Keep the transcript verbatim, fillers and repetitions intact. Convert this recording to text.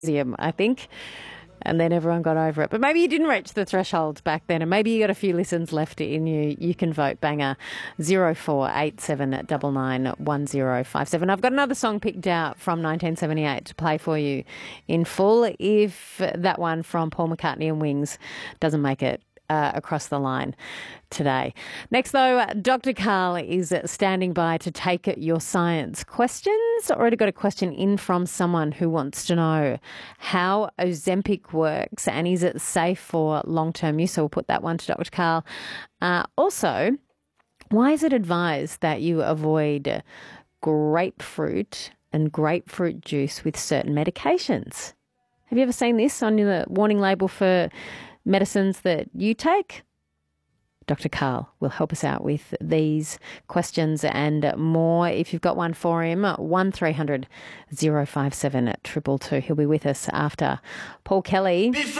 museum, I think. And then everyone got over it. But maybe you didn't reach the threshold back then, and maybe you got a few listens left in you. You can vote. Banger zero four eight seven nine nine one zero five seven. I've got another song picked out from nineteen seventy-eight to play for you in full if that one from Paul McCartney and Wings doesn't make it Uh, across the line today. Next, though, Doctor Karl is standing by to take your science questions. Already got a question in from someone who wants to know how Ozempic works and is it safe for long-term use. So we'll put that one to Doctor Karl. Uh, also, why is it advised that you avoid grapefruit and grapefruit juice with certain medications? Have you ever seen this on the warning label for medicines that you take? Doctor Karl will help us out with these questions and more. If you've got one for him, one three hundred zero five seven two two two. He'll be with us after Paul Kelly.